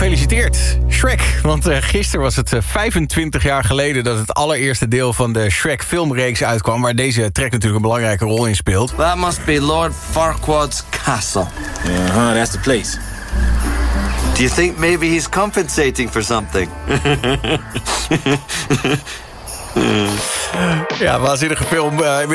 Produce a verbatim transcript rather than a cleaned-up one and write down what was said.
gefeliciteerd, Shrek. Want uh, gisteren was het uh, vijfentwintig jaar geleden... dat het allereerste deel van de Shrek-filmreeks uitkwam... waar deze track natuurlijk een belangrijke rol in speelt. That must be Lord Farquaad's castle. Uh-huh, that's the place. Do you think maybe he's compensating for something? Ja, waanzinnige film. Uh,